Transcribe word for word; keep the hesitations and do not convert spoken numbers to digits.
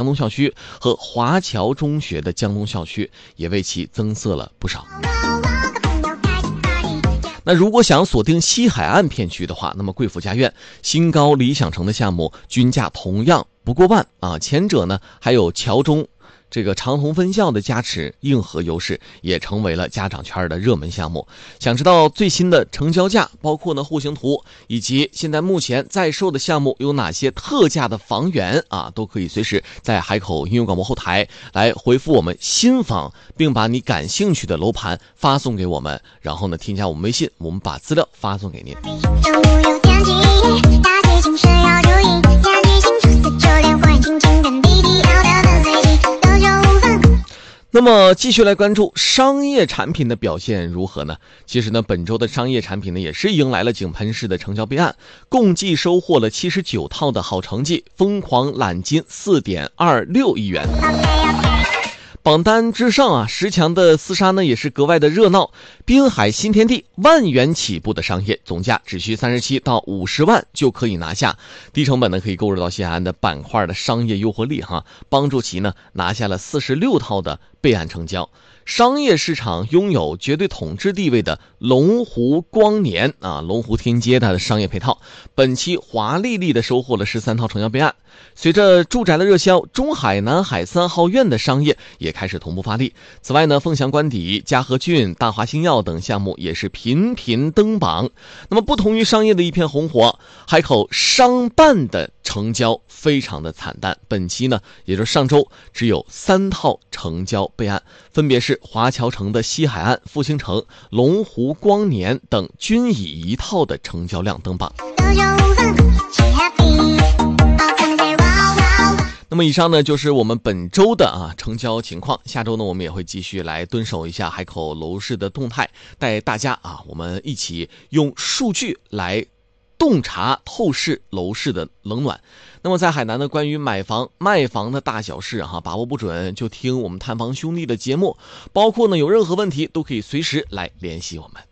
东校区和华侨中学的江东校区，也为其增色了不少。那如果想锁定西海岸片区的话，那么贵府家苑、新高、理想城的项目均价同样不过万啊。前者呢还有侨中这个长虹分校的加持，硬核优势也成为了家长圈的热门项目。想知道最新的成交价，包括呢户型图，以及现在目前在售的项目有哪些特价的房源啊，都可以随时在海口音乐广播后台来回复我们新房，并把你感兴趣的楼盘发送给我们，然后呢添加我们微信，我们把资料发送给您。那么继续来关注商业产品的表现如何呢？其实呢，本周的商业产品呢也是迎来了井喷式的成交备案，共计收获了七十九套的好成绩，疯狂揽金 四点二六亿元。榜单之上啊，十强的厮杀呢也是格外的热闹。滨海新天地万元起步的商业，总价只需三十七到五十万就可以拿下，低成本呢可以购入到西海岸的板块的商业诱惑力哈，帮助其呢拿下了四十六套的备案成交。商业市场拥有绝对统治地位的龙湖光年啊，龙湖天街它的商业配套，本期华丽丽的收获了十三套成交备案。随着住宅的热销，中海南海三号院的商业也开始同步发力。此外呢，凤翔官邸、嘉禾郡、大华星耀等项目也是频频登榜。那么不同于商业的一片红火，海口商办的成交非常的惨淡，本期呢也就是上周只有三套成交备案，分别是华侨城的西海岸、复兴城、龙湖光年等均以一套的成交量登榜。那么以上呢就是我们本周的啊成交情况，下周呢我们也会继续来蹲守一下海口楼市的动态，带大家啊我们一起用数据来洞察透视楼市的冷暖。那么在海南呢，关于买房卖房的大小事哈、啊，把握不准就听我们探房兄弟的节目，包括呢有任何问题都可以随时来联系我们。